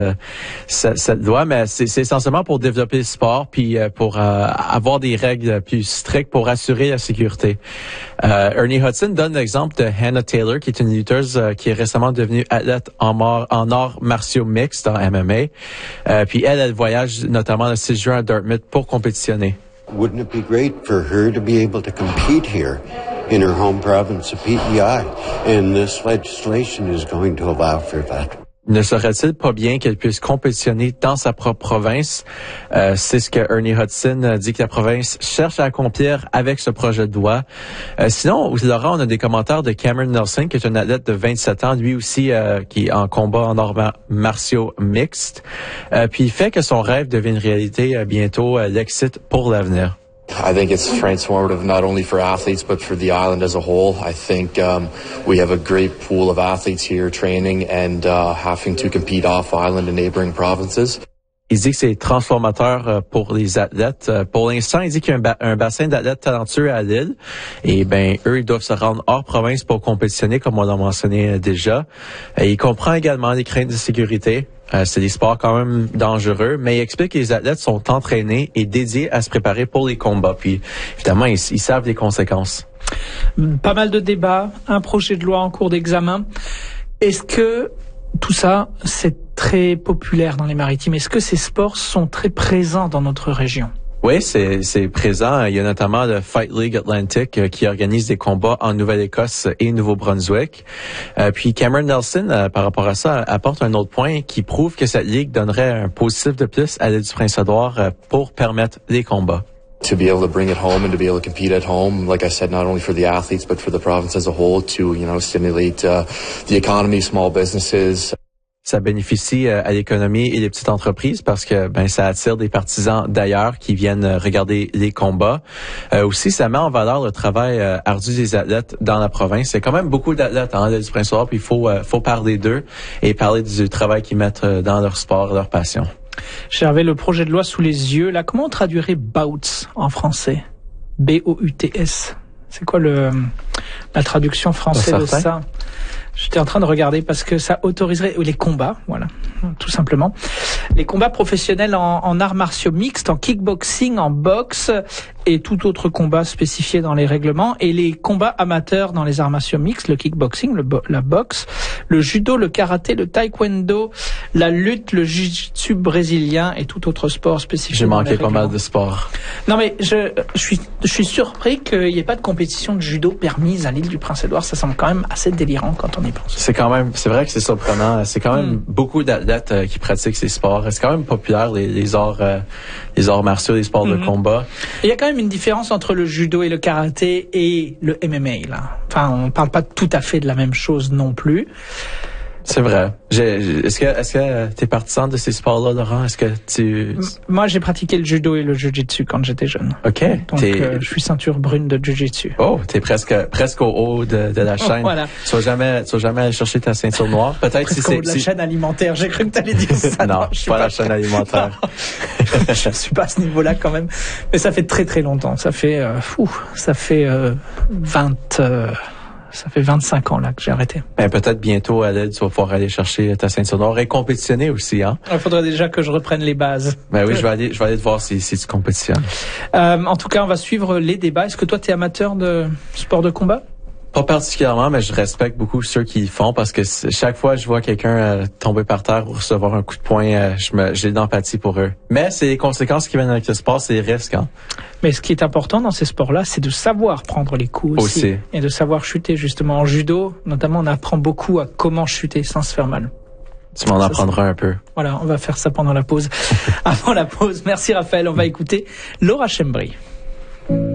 cette loi, mais c'est essentiellement pour développer le sport puis pour avoir des règles plus strictes pour assurer la sécurité. Ernie Hudson donne l'exemple de Hannah Taylor, qui est une lutteuse qui est récemment devenue athlète en arts martiaux mixtes en MMA. Puis elle voyage notamment le 6 juin à Dartmouth pour compétitionner. Wouldn't it be great for her to be able to compete here in her home province of PEI? And this legislation is going to allow for that. Ne serait-il pas bien qu'elle puisse compétitionner dans sa propre province? C'est ce que Ernie Hudson dit que la province cherche à accomplir avec ce projet de loi. Sinon, Laurent, on a des commentaires de Cameron Nelson, qui est un athlète de 27 ans, lui aussi qui est en combat en arts martiaux mixtes. Puis il fait que son rêve devienne réalité bientôt, l'excite pour l'avenir. I think it's transformative not only for athletes but for the island as a whole. I think we have a great pool of athletes here training and having to compete off island and neighboring provinces. Il dit que c'est transformateur pour les athlètes. Pour l'instant, il dit qu'il y a un bassin d'athlètes talentueux à Lille. Et eux, ils doivent se rendre hors province pour compétitionner, comme on l'a mentionné déjà. Il comprend également les craintes de sécurité. C'est des sports quand même dangereux, mais il explique que les athlètes sont entraînés et dédiés à se préparer pour les combats. Puis, évidemment, ils savent les conséquences. Pas mal de débats, un projet de loi en cours d'examen. Est-ce que tout ça, c'est très populaire dans les maritimes? Est-ce que ces sports sont très présents dans notre région? Oui, c'est présent. Il y a notamment le Fight League Atlantic qui organise des combats en Nouvelle-Écosse et Nouveau-Brunswick. Puis Cameron Nelson, par rapport à ça, apporte un autre point qui prouve que cette ligue donnerait un positif de plus à l'île du Prince-Édouard pour permettre les combats. To be able to bring it home and to be able to compete at home, like I said, not only for the athletes but for the province as a whole, to stimulate the economy, small businesses. Ça bénéficie à l'économie et les petites entreprises parce que ça attire des partisans d'ailleurs qui viennent regarder les combats. Aussi, ça met en valeur le travail ardu des athlètes dans la province. Il y a quand même beaucoup d'athlètes à l'île du Prince-Édouard, puis il faut parler d'eux et parler du travail qu'ils mettent dans leur sport, leur passion. J'avais le projet de loi sous les yeux. Là, comment on traduirait bouts en français? B-O-U-T-S. C'est quoi la traduction française de ça? J'étais en train de regarder parce que ça autoriserait les combats, voilà, tout simplement. Les combats professionnels en arts martiaux mixtes, en kickboxing, en boxe et tout autre combat spécifié dans les règlements, et les combats amateurs dans les arts martiaux mixtes, le kickboxing, la boxe, le judo, le karaté, le taekwondo, la lutte, le jiu-jitsu brésilien et tout autre sport spécifique. J'ai manqué pas mal de sports. Non mais je suis surpris qu'il n'y ait pas de compétition de judo permise à l'île du Prince-Édouard. Ça semble quand même assez délirant quand on y pense. C'est vrai que c'est surprenant. C'est quand même beaucoup d'athlètes qui pratiquent ces sports. C'est quand même populaire les arts martiaux, les sports de combat. Il y a quand même une différence entre le judo et le karaté et le MMA là. Enfin, on parle pas tout à fait de la même chose non plus. C'est vrai. Est-ce que t'es partisan de ces sports-là, Laurent? Est-ce que Moi, j'ai pratiqué le judo et le jiu-jitsu quand j'étais jeune. OK. Donc, je suis ceinture brune de jiu-jitsu. Oh, t'es presque au haut de la chaîne. Voilà. Tu vas jamais aller chercher ta ceinture noire. Peut-être presque au haut de la chaîne alimentaire. J'ai cru que t'allais dire ça. Non, je suis pas la chaîne alimentaire. Je suis pas à ce niveau-là quand même. Mais ça fait très très longtemps. Ça fait 25 ans là que j'ai arrêté. Peut-être bientôt, à l'aide, tu vas pouvoir aller chercher ta ceinture noire et compétitionner aussi, hein? Il faudrait déjà que je reprenne les bases. Oui, je vais aller te voir si tu compétitionnes. En tout cas, on va suivre les débats. Est-ce que toi, t'es amateur de sport de combat? Pas particulièrement, mais je respecte beaucoup ceux qui le font parce que chaque fois que je vois quelqu'un tomber par terre ou recevoir un coup de poing, j'ai de l'empathie pour eux. Mais c'est les conséquences qui viennent avec le sport, c'est les risques, hein. Mais ce qui est important dans ces sports-là, c'est de savoir prendre les coups aussi. Et de savoir chuter, justement. En judo, notamment, on apprend beaucoup à comment chuter sans se faire mal. Tu m'en apprendras un peu. Voilà, on va faire ça pendant la pause. Avant la pause, merci Raphaël. On va écouter Laura Chembry.